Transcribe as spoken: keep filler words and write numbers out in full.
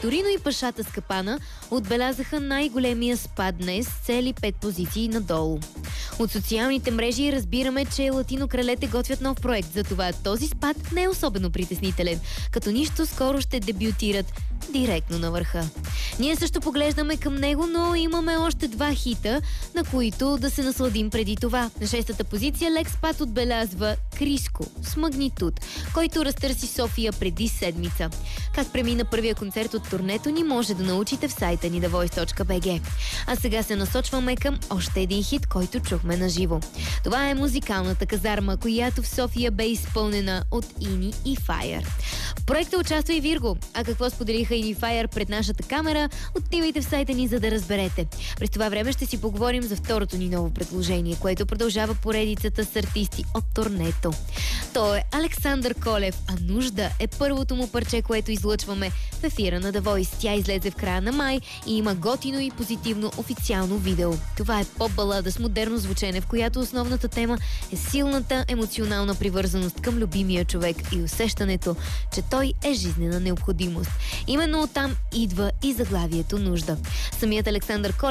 Викторино и Пашата Скапана отбелязаха най-големия спад днес, цели пет позиции надолу. От социалните мрежи разбираме, че Латино кралете готвят нов проект, затова този спад не е особено притеснителен, като нищо скоро ще дебютират директно на върха. Ние също поглеждаме към него, но имаме още два хита, на които да се насладим преди това. На шестата позиция Лекс Пат отбелязва Криско с Магнитуд, който разтърси София преди седмица. Как премина първия концерт от турнето ни може да научите в сайта ни да войс точка би джи. А сега се насочваме към още един хит, който чухме на живо. Това е музикалната казарма, която в София бе изпълнена от Ини и Fire. В проекта участва и Вирго. А какво споделиха Ини и Fire пред нашата камера, отивайте в сайта ни, за да разберете. През това време ще си поговорим за второто ни ново предложение, което продължава поредицата с артисти от турнето. То е Александър Колев, а Нужда е първото му парче, което излъчваме в ефира на The Voice. Тя излезе в края на май и има готино и позитивно официално видео. Това е поп-балада с модерно звучене, в която основната тема е силната емоционална привързаност към любимия човек и усещането, че той е жизнена необходимост. Именно оттам идва и заглавието Нужда. Самият Александър Колев